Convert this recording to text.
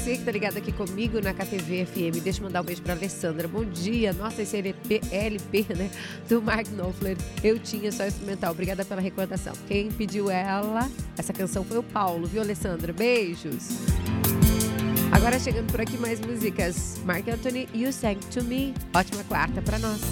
você que tá ligado aqui comigo na KTV FM. Deixa eu mandar um beijo pra Alessandra. Bom dia. Nossa, esse LP, né? Do Mark Knopfler. Eu tinha só instrumental. Obrigada pela recordação. Quem pediu essa canção foi o Paulo, viu, Alessandra? Beijos. Agora chegando por aqui mais músicas. Marc Anthony, You Sang To Me. Ótima quarta pra nós.